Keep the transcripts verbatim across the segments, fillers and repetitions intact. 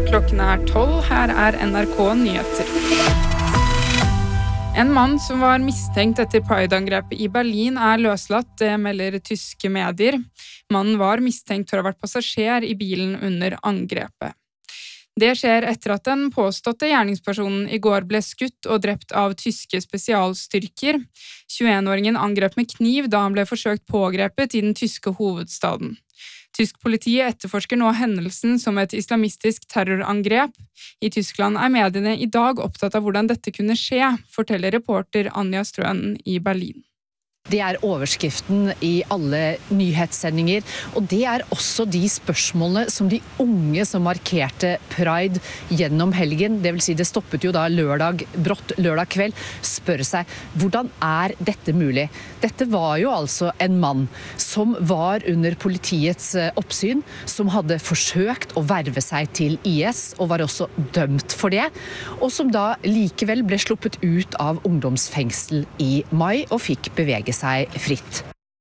Klokken er tolv, her er N R K Nyheter. En mann som var mistenkt etter Pride-angrepet i Berlin er løslatt, det melder tyske medier. Mannen var mistenkt for å ha vært passasjer i bilen under angrepet. Det skjer etter at den påståtte gjerningspersonen i går ble skutt og drept av tyske spesialstyrker. tjueen-åringen angrep med kniv da han ble forsøkt pågrepet i den tyske hovedstaden. Tysk politi etterforsker nå hendelsen som et islamistisk terrorangrep. I Tyskland er mediene i dag opptatt av hvordan dette kunne skje, forteller reporter Anja Strøen i Berlin. Det er overskriften i alle nyhetssendinger, og det er også de spørsmålene som de unge som markerte Pride gjennom helgen, det vil si det stoppet jo da lørdag, brått lørdag kveld, spør seg, hvordan er dette mulig? Dette var jo altså en mann som var under politiets oppsyn, som hadde forsøkt å verve seg til I S, og var også dømt for det, og som da likevel ble sluppet ut av ungdomsfengsel i mai og fikk bevege seg fritt.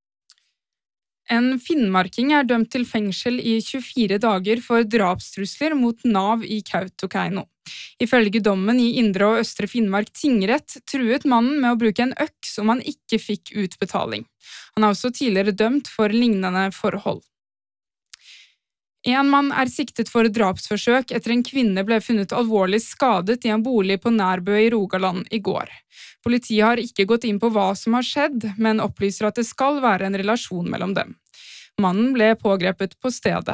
En finnmarking er dømt til fengsel i tjuefire dager for drapstrusler mot Nav i Kautokeino. Ifølge dommen i Indre og Østre Finnmark tingrett truet mannen med å bruke en øks om han ikke fikk utbetaling. Han er også tidligere dømt for lignende forhold. En mann er siktet for drapsforsøk etter en kvinne ble funnet alvorlig skadet i en bolig på Nærbø i Rogaland i går. Politiet har ikke gått inn på hva som har skjedd, men opplyser at det skal være en relasjon mellom dem. Mannen ble pågrepet på stedet.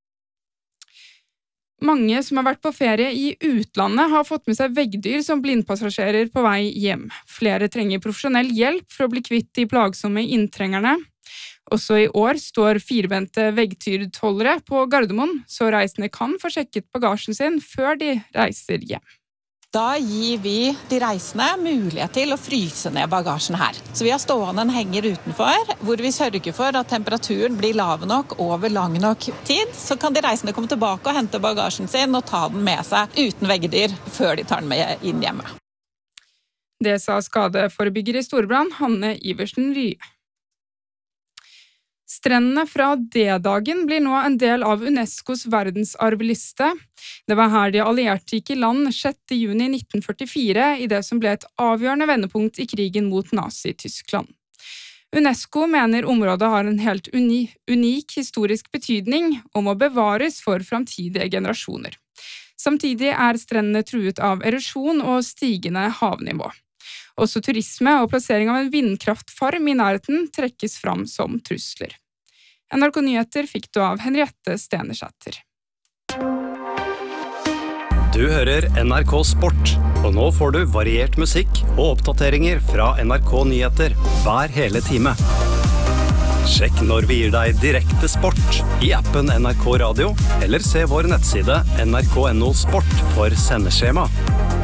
Mange som har vært på ferie i utlandet har fått med seg veggdyr som blindpassasjerer på vei hjem. Flere trenger profesjonell hjelp for å bli kvitt de plagsomme inntrengerne. Også i år står firbente veggtyrtholdere på Gardermoen, så reisende kan få sjekket bagasjen sin før de reiser hjem. Da gir vi de reisende mulighet til å fryse ned bagasjen her. Så vi har stående en henger utenfor, hvor vi sørger for at temperaturen blir lav nok over lang nok tid. Så kan de reisende komme tilbake og hente bagasjen sin og ta den med seg uten veggdyr før de tar den med inn hjemme. Det sa skadeforebygger i Storbrann, Hanne Iversen Rye. Strendene fra D-dagen blir nå en del av UNESCOs verdensarvliste. Det var her de allierte gikk i land sjette juni nitten førtifire i det som ble et avgjørende vendepunkt i krigen mot Nazi-Tyskland. UNESCO mener området har en helt uni, unik historisk betydning og må bevares for framtidige generasjoner. Samtidig er strendene truet av erosjon og stigende havnivå. Også turisme og plassering av en vindkraftfarm i nærheten trekkes fram som trusler. N R K Nyheter fikk du av Henriette Stenersæter. Du hører N R K Sport, og nå får du variert musikk og oppdateringer fra N R K Nyheter hver hele time. Sjekk når vi gir deg direkte sport i appen N R K Radio, eller se vår nettside N R K punktum no sport for sendeskjema.